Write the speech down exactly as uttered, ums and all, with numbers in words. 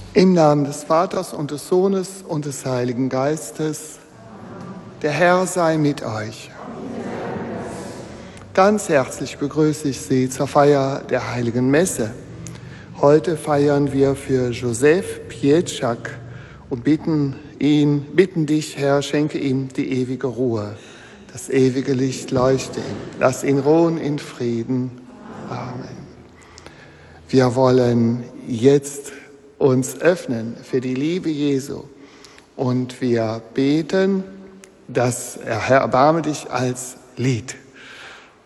Im Namen des Vaters und des Sohnes und des Heiligen Geistes, der Herr sei mit euch. Ganz herzlich begrüße ich Sie zur Feier der Heiligen Messe. Heute feiern wir für Joseph Pietschak und bitten ihn, bitten dich, Herr, schenke ihm die ewige Ruhe. Das ewige Licht leuchte ihm. Lass ihn ruhen in Frieden. Amen. Wir wollen jetzt uns öffnen für die Liebe Jesu und wir beten das Herr, erbarme dich als Lied.